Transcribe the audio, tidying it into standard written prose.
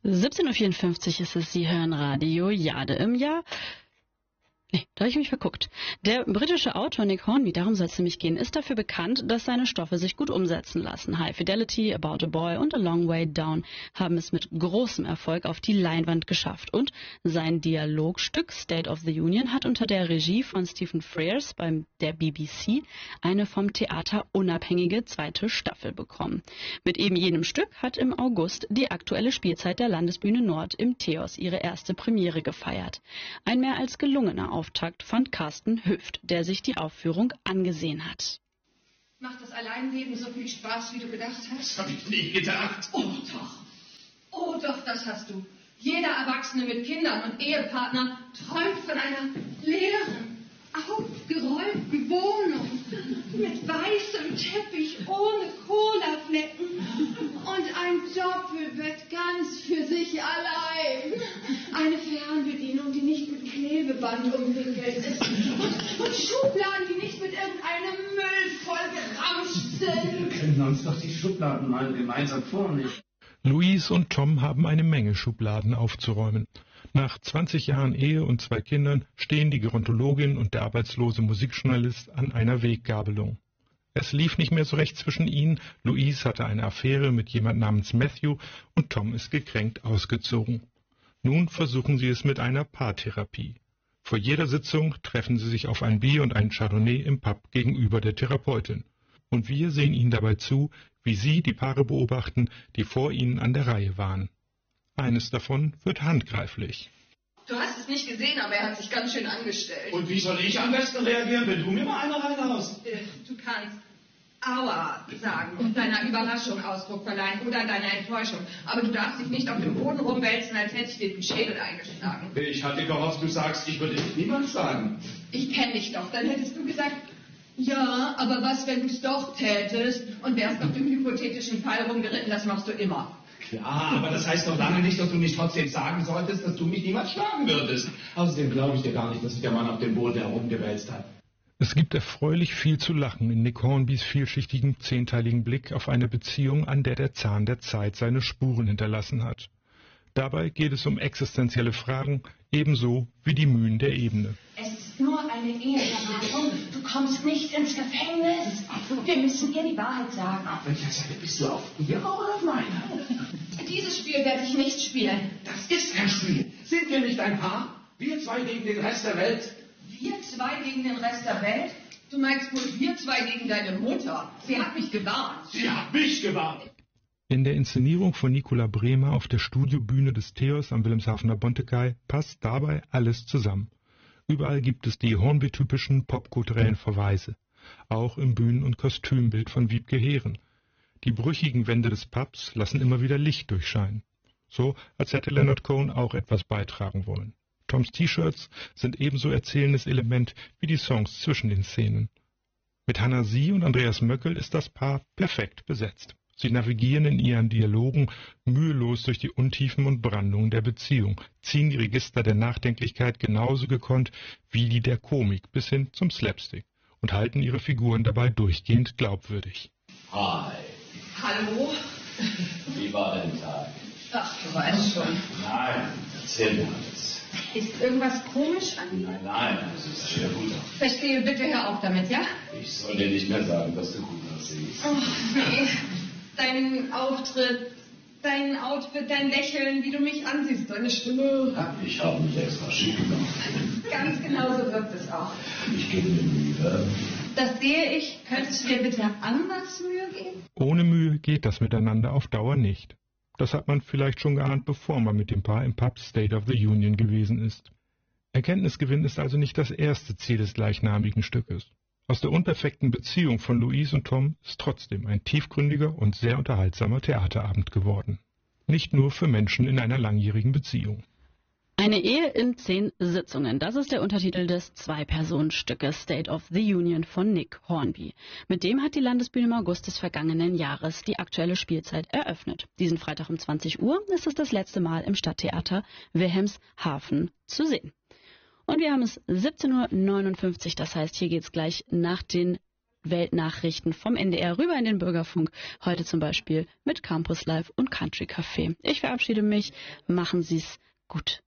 17:54 Uhr ist es, Sie hören Radio Jade im Jahr. Nee, da habe ich mich verguckt. Der britische Autor Nick Hornby, darum soll es nämlich gehen, ist dafür bekannt, dass seine Stoffe sich gut umsetzen lassen. High Fidelity, About a Boy und A Long Way Down haben es mit großem Erfolg auf die Leinwand geschafft. Und sein Dialogstück State of the Union hat unter der Regie von Stephen Frears bei der BBC eine vom Theater unabhängige zweite Staffel bekommen. Mit eben jenem Stück hat im August die aktuelle Spielzeit der Landesbühne Nord im Theos ihre erste Premiere gefeiert. Ein mehr als gelungener Auftakt fand Carsten Höft, der sich die Aufführung angesehen hat. Macht das Alleinleben so viel Spaß, wie du gedacht hast? Das habe ich nie gedacht. Oh doch, das hast du. Jeder Erwachsene mit Kindern und Ehepartner träumt von einer leeren, aufgeräumten Wohnung mit weißem Teppich ohne Colaflecken und ein Doppelbett ganz für sich allein. Eine Fernbedienung, die nicht mit Klebeband umwickelt ist und Schubladen, die nicht mit irgendeinem Müll vollgeramscht sind. Wir können uns doch die Schubladen mal gemeinsam vornehmen. Louise und Tom haben eine Menge Schubladen aufzuräumen. Nach 20 Jahren Ehe und 2 Kindern stehen die Gerontologin und der arbeitslose Musikjournalist an einer Weggabelung. Es lief nicht mehr so recht zwischen ihnen. Louise hatte eine Affäre mit jemand namens Matthew und Tom ist gekränkt ausgezogen. Nun versuchen sie es mit einer Paartherapie. Vor jeder Sitzung treffen sie sich auf ein Bier und einen Chardonnay im Pub gegenüber der Therapeutin. Und wir sehen ihnen dabei zu, wie sie die Paare beobachten, die vor ihnen an der Reihe waren. Eines davon wird handgreiflich. Du hast es nicht gesehen, aber er hat sich ganz schön angestellt. Und wie soll ich am besten reagieren, wenn du mir mal eine reinhaust? Du kannst Aua sagen und deiner Überraschung Ausdruck verleihen oder deiner Enttäuschung. Aber du darfst dich nicht auf dem Boden rumwälzen, als hätte ich dir den Schädel eingeschlagen. Ich hatte gehofft, du sagst, ich würde dich niemals schlagen. Ich kenne dich doch. Dann hättest du gesagt, ja, aber was, wenn du es doch tätest und wärst auf dem hypothetischen Fall rumgeritten, das machst du immer. Klar, aber das heißt doch lange nicht, dass du nicht trotzdem sagen solltest, dass du mich niemals schlagen würdest. Außerdem glaube ich dir gar nicht, dass sich der Mann auf dem Boden herumgewälzt hat. Es gibt erfreulich viel zu lachen in Nick Hornbys vielschichtigen, 10-teiligen Blick auf eine Beziehung, an der der Zahn der Zeit seine Spuren hinterlassen hat. Dabei geht es um existenzielle Fragen, ebenso wie die Mühen der Ebene. Es ist nur eine Eheberatung. Du kommst nicht ins Gefängnis. Wir müssen ihr die Wahrheit sagen. Auf welcher Seite bist du, auf ihrer oder auf meiner? Dieses Spiel werde ich nicht spielen. Das ist kein Spiel. Sind wir nicht ein Paar? Wir 2 gegen den Rest der Welt? Wir 2 gegen den Rest der Welt? Du meinst wohl wir 2 gegen deine Mutter? Sie hat mich gewarnt. Sie hat mich gewarnt. In der Inszenierung von Nicola Bremer auf der Studiobühne des Theos am Wilhelmshavener Bontekai passt dabei alles zusammen. Überall gibt es die Hornby-typischen popkulturellen Verweise, auch im Bühnen- und Kostümbild von Wiebke Heeren. Die brüchigen Wände des Pubs lassen immer wieder Licht durchscheinen, so als hätte Leonard Cohen auch etwas beitragen wollen. Toms T-Shirts sind ebenso erzählendes Element wie die Songs zwischen den Szenen. Mit Hannah Sie und Andreas Möckel ist das Paar perfekt besetzt. Sie navigieren in ihren Dialogen mühelos durch die Untiefen und Brandungen der Beziehung, ziehen die Register der Nachdenklichkeit genauso gekonnt wie die der Komik bis hin zum Slapstick und halten ihre Figuren dabei durchgehend glaubwürdig. Hi, Hallo? wie war dein Tag? Ach, du weißt schon. Nein, erzähl mir alles. Ist irgendwas komisch an dir? Nein, das ist sehr gut. Verstehe, bitte hör auf damit, ja? Ich soll dir nicht mehr sagen, dass du gut aussiehst. Ach, nee. Dein Auftritt, dein Outfit, dein Lächeln, wie du mich ansiehst, deine Stimme. Ich habe mich extra schick gemacht. Ganz genau so wirkt es auch. Ich gebe mir Mühe. Das sehe ich. Könntest du dir bitte anders Mühe geben? Ohne Mühe geht das miteinander auf Dauer nicht. Das hat man vielleicht schon geahnt, bevor man mit dem Paar im Pub State of the Union gewesen ist. Erkenntnisgewinn ist also nicht das erste Ziel des gleichnamigen Stückes. Aus der unperfekten Beziehung von Louise und Tom ist trotzdem ein tiefgründiger und sehr unterhaltsamer Theaterabend geworden. Nicht nur für Menschen in einer langjährigen Beziehung. Eine Ehe in 10 Sitzungen, das ist der Untertitel des 2-Personen-Stückes State of the Union von Nick Hornby. Mit dem hat die Landesbühne im August des vergangenen Jahres die aktuelle Spielzeit eröffnet. Diesen Freitag um 20 Uhr ist es das letzte Mal im Stadttheater Wilhelmshaven zu sehen. Und wir haben es 17:59 Uhr, das heißt, hier geht's gleich nach den Weltnachrichten vom NDR rüber in den Bürgerfunk. Heute zum Beispiel mit Campus Live und Country Café. Ich verabschiede mich. Machen Sie's gut.